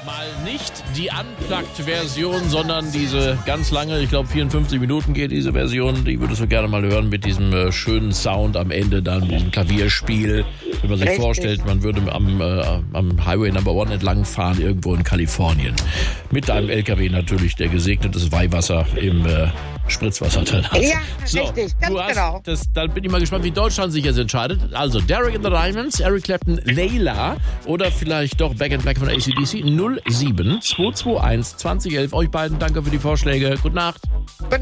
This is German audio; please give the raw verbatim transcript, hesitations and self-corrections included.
Mal nicht die Unplugged-Version, sondern diese ganz lange, ich glaube vierundfünfzig Minuten geht diese Version. Die würdest du gerne mal hören mit diesem äh, schönen Sound am Ende, dann mit dem Klavierspiel. Wenn man sich Richtig. vorstellt, man würde am, äh, am Highway Number One entlang fahren, irgendwo in Kalifornien. Mit einem L K W natürlich, der gesegnetes Weihwasser im äh, Spritzwasser drin hat. Ja, so, richtig, ganz du hast genau. das, dann bin ich mal gespannt, wie Deutschland sich jetzt entscheidet. Also Derek and the Diamonds, Eric Clapton, Layla oder vielleicht doch Back in Black von A C D C. null sieben zwei zwei eins zwanzig elf. Euch beiden danke für die Vorschläge. Gute Nacht.